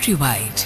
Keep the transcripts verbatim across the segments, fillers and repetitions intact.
Countrywide.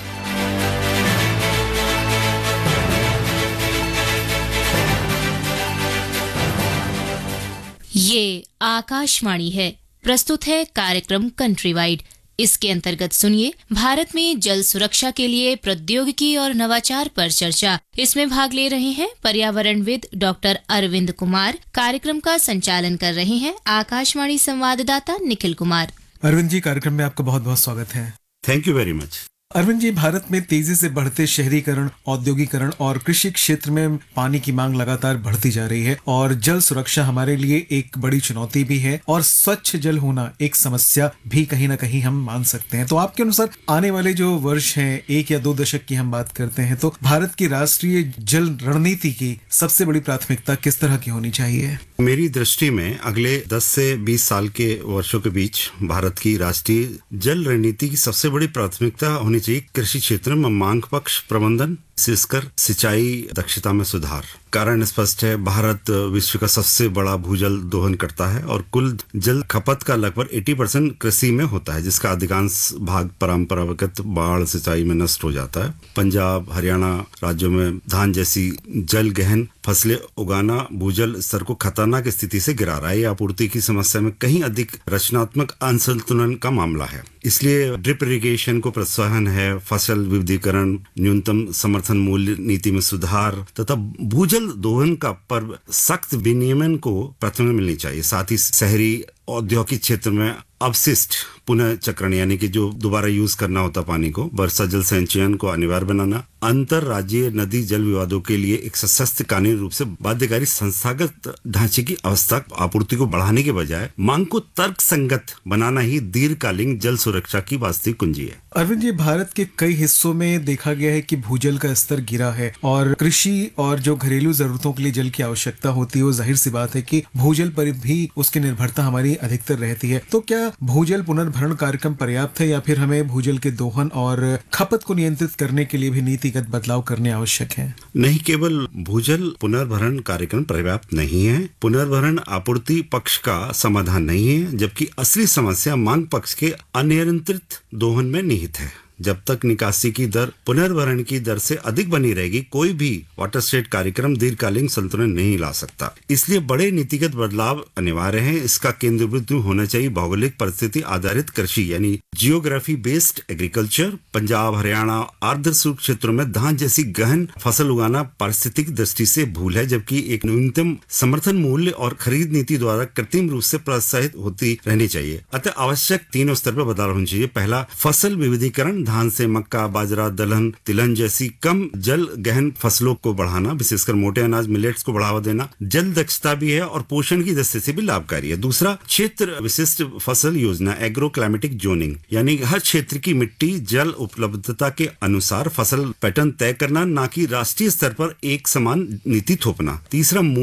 ये आकाशवाणी है। प्रस्तुत है कार्यक्रम कंट्रीवाइड। इसके अंतर्गत सुनिए भारत में जल सुरक्षा के लिए प्रौद्योगिकी और नवाचार पर चर्चा। इसमें भाग ले रहे हैं पर्यावरणविद डॉक्टर अरविंद कुमार। कार्यक्रम का संचालन कर रहे हैं आकाशवाणी संवाददाता निखिल कुमार। अरविंद जी, कार्यक्रम में आपका बहुत बहुत स्वागत है। Thank you very much. Arvind ji, Bharat में तेजी से बढ़ते शहरीकरण, औद्योगिकरण और कृषि क्षेत्र में पानी की मांग लगातार बढ़ती जा रही है और जल सुरक्षा हमारे लिए एक बड़ी चुनौती भी है और स्वच्छ जल होना एक समस्या भी कहीं ना कहीं हम मान सकते हैं। तो आपके अनुसार आने वाले जो वर्ष हैं, एक या दो दशक की हम बात करते हैं, तो भारत की राष्ट्रीय जल रणनीति की सबसे बड़ी प्राथमिकता किस तरह की होनी चाहिए? मेरी दृष्टि में अगले दस से बीस साल के वर्षों के बीच भारत की राष्ट्रीय जल रणनीति की सबसे बड़ी प्राथमिकता होनी चाहिए कृषि क्षेत्र में मांग पक्ष प्रबंधन, विशेषकर सिंचाई दक्षता में सुधार। कारण स्पष्ट है, भारत विश्व का सबसे बड़ा भूजल दोहन करता है और कुल जल खपत का लगभग अस्सी परसेंट कृषि में होता है, जिसका अधिकांश भाग परंपरागत बाढ़ सिंचाई में नष्ट हो जाता है। पंजाब, हरियाणा राज्यों में धान जैसी जल गहन फसलें उगाना भूजल स्तर को खतरनाक स्थिति से गिरा रहा है। यह आपूर्ति की समस्या में कहीं अधिक रचनात्मक असंतुलन का मामला है। इसलिए ड्रिप इरिगेशन को प्रोत्साहन है, फसल विविधीकरण, न्यूनतम समर्थन मूल्य नीति में सुधार तथा भूजल दोहन का पर सख्त विनियमन को प्राथमिकता मिलनी चाहिए। साथ ही शहरी औद्योगिक क्षेत्र में अपशिष्ट पुनः चक्रण यानी कि जो दोबारा यूज करना होता पानी को, वर्षा जल संचयन को अनिवार्य बनाना, अंतर राज्यीय नदी जल विवादों के लिए एक सशक्त कानूनी रूप से बाध्यकारी संस्थागत ढांचे की अवस्था आपूर्ति को बढ़ाने के बजाय मांग को तर्क संगत बनाना ही दीर्घकालीन जल सुरक्षा की वास्तविक कुंजी है। अरविंद जी, भारत के कई हिस्सों में देखा गया है कि भूजल का स्तर गिरा है और कृषि और जो घरेलू जरूरतों के लिए जल की आवश्यकता होती है, वो जाहिर सी बात है कि भूजल पर भी उसकी निर्भरता हमारी अधिकतर रहती है। तो क्या भूजल पुनर्भरण कार्यक्रम पर्याप्त है या फिर हमें भूजल के दोहन और खपत को नियंत्रित करने के लिए भी नीतिगत बदलाव करने आवश्यक है? नहीं, केवल भूजल पुनर्भरण कार्यक्रम पर्याप्त नहीं है। पुनर्भरण आपूर्ति पक्ष का समाधान नहीं है, जबकि असली समस्या मांग पक्ष के अनियंत्रित दोहन में निहित है। जब तक निकासी की दर पुनर्भरण की दर से अधिक बनी रहेगी, कोई भी वाटरशेड कार्यक्रम दीर्घकालीन संतुलन नहीं ला सकता। इसलिए बड़े नीतिगत बदलाव अनिवार्य हैं। इसका केंद्र बिंदु होना चाहिए भौगोलिक परिस्थिति आधारित कृषि यानी geography based agriculture. Punjab, Haryana, आर्द्र शुष्क क्षेत्रों में धान जैसी गहन फसल उगाना पारिस्थितिक दृष्टि से भूल है, जबकि एक न्यूनतम समर्थन मूल्य और खरीद नीति द्वारा कृत्रिम रूप से प्रोत्साहित होती रहनी चाहिए। अतः आवश्यक तीनों स्तर पर बदलाव होना चाहिए। पहला, फसल विविधीकरण, धान से मक्का, बाजरा, दलहन, तिलहन जैसी कम जल गहन फसलों को बढ़ाना, विशेषकर मोटे अनाज मिलेट्स को बढ़ावा देना जल दक्षता भी है और पोषण की दृष्टि से भी लाभकारी है। दूसरा, क्षेत्र विशिष्ट फसल योजना, एग्रो क्लाइमेटिक जोनिंग, यानी हर क्षेत्र की मिट्टी जल उपलब्धता के अनुसार फसल पैटर्न तय करना, ना कि राष्ट्रीय स्तर पर एक समान नीति थोपना। तीसरा,